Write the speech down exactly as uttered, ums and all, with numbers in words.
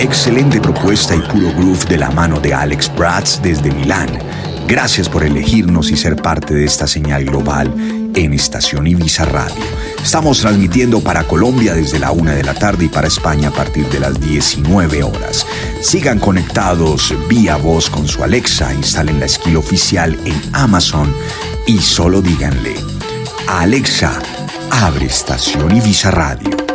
excelente propuesta y puro groove de la mano de Alex Prats desde Milán. Gracias por elegirnos y ser parte de esta señal global en Estación Ibiza Radio. Estamos transmitiendo para Colombia desde la una de la tarde y para España a partir de las diecinueve horas. Sigan conectados vía voz con su Alexa, instalen la skill oficial en Amazon y solo díganle: Alexa, abre Estación Ibiza Radio.